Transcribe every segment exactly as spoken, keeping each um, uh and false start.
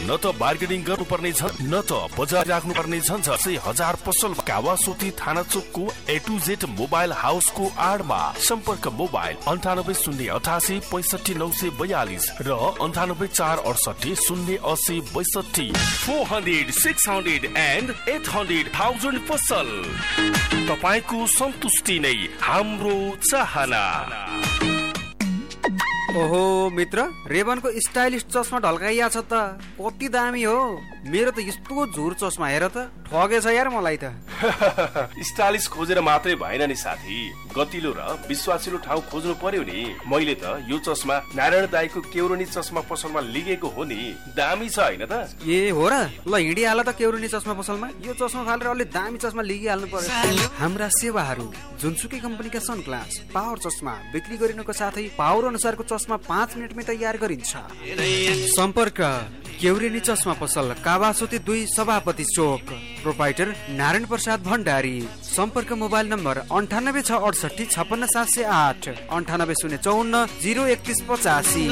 न त बार्गेनिङ गर्नुपर्ने छ न त बजार राख्नुपर्ने छ। सय हजार पसल कावासोती थाना चोकको ए टू जेड मोबाइल हाउसको आडमा। सम्पर्क मोबाइल अन्ठानब्बे शून्य अठासी पैसठी नौ सय बयालिस र अन्ठानब्बे चार अडसठी शून्य असी बैसठी। Four hundred six hundred and at hundred thousand पसल। तपाईँको सन्तुष्टि नै हाम्रो चाहना। ओहो मित्र, रेबनको स्टाइलिश चस्मा ढल्काइया छ त, कति दामी हो। मेरो त यस्तो झुर चस्मा हेर त, ठगेछ यार मलाई त। स्टाइलिश खोजेर मात्रै भएन नि साथी, गतिलो र विश्वासिलो ठाउँ खोज्नु पर्यो नि। मैले त यो चस्मा नारायण दाईको केउरनी चस्मा पसलमा लिगेको हो नि। दामी छ हैन त? ए हो र, ल हिँडिहाल त केउरनी चस्मा पसलमा। यो चस्मा फालेर अलि दामी चस्मा लिगिहाल्नु पर्यो। हाम्रा सेवाहरू जुनसुकै कम्पनीका सनग्लास, पावर चस्मा बिक्री गरिनुको साथै पावर अनुसारको चस्मा पाँच मिनटमै तयार गरिन्छ। सम्पर्क केउरेनी चस्मा पसल, कावासोती दुई, सभापति चोक, प्रोपाइटर नारायण प्रसाद भण्डारी। सम्पर्क मोबाइल नम्बर अन्ठानब्बे छ अडसठी छप्पन्न सात सय आठ, अन्ठानब्बे शून्य चौन्न जिरो एकतिस पचासी।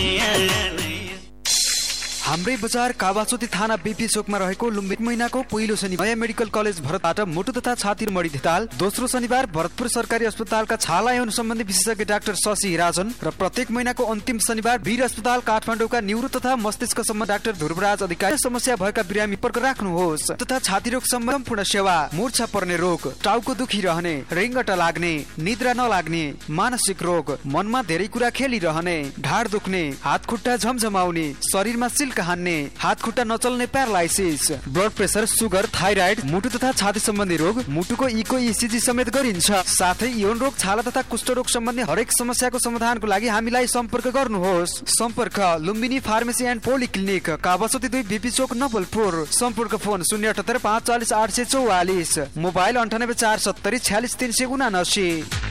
हाम्रै बजार कावासोती थाना बीपी चोकमा रहेको लुम्बिनी महिनाको पहिलो शनिबार नयाँ मेडिकल कलेज भरतबाट मुटु तथा छाती मडी धिताल, दोस्रो शनिबार भरतपुर सरकारी अस्पतालका छाला एवं सम्बन्धी विशेषज्ञ डाक्टर शशि राजन र प्रत्येक महिनाको अन्तिम शनिबार वीर अस्पताल काठमाडौँका न्यूरो तथा मस्तिष्क सम्बन्धी डाक्टर ध्रुवराज अधिकारी। समस्या भएका बिरामी सम्पर्क राख्नुहोस् तथा छाती रोग सम्बन्धी सम्पूर्ण सेवा, मूर्छा पर्ने रोग, टाउको दुखी रहने, रिङ्गटा लाग्ने, निद्रा नलाग्ने, मानसिक रोग, मनमा धेरै कुरा खेलिरहने, ढाड दुख्ने, हात खुट्टा झमझमाउने, शरीरमा सिल्क हान्ने, हात खुट्टा नचल्ने paralysis, blood pressure, sugar, thyroid, मुटु तथा छाती सम्बन्धी रोग, मुटुको इको इसिजी समेत गरिन्छ। साथै यौन रोग, छाला तथा कुष्ठरोग सम्बन्धी हरेक समस्याको समाधानको लागि हामीलाई सम्पर्क गर्नुहोस्। सम्पर्क Lumbini pharmacy and polyclinic, Kawasoti दुई, बीपी चोक, नवलपुर। सम्पर्क फोन शून्य अठहत्तर पाँच चालिस आठ सय चौवालिस, मोबाइल अन्ठानब्बे चार सत्तरी छ्यालिस तीन सय उनासी।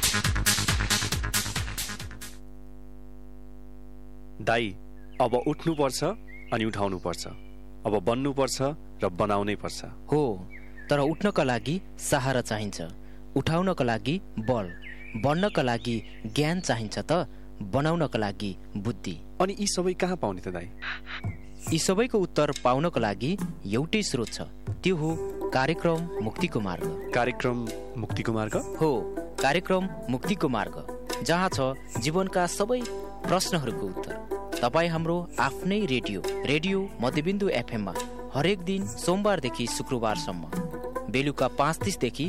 दाई, अब उठ्नु पर्छ अनि उठाउनु पर्छ, अब बन्नु पर्छ र बनाउनै पर्छ। हो, तर उठ्नका लागि सहारा चाहिन्छ, उठाउनका लागि बल, बढ्नका लागि ज्ञान चाहिन्छ त बनाउनका लागि बुद्धि। अनि यी सबै कहाँ पाउने त दाइ? यी सबैको उत्तर पाउनका लागि एउटै स्रोत छ, त्यो हो कार्यक्रम मुक्तिको मार्ग। कार्यक्रम मुक्तिको मार्ग? हो, कार्यक्रम मुक्तिको मार्ग, जहाँ छ जीवनका सबै प्रश्नहरूको उत्तर। तपाईँ हाम्रो आफ्नै रेडियो रेडियो मध्यबिन्दु एफएममा हरेक दिन सोमबारदेखि शुक्रबारसम्म बेलुका पाँच तिसदेखि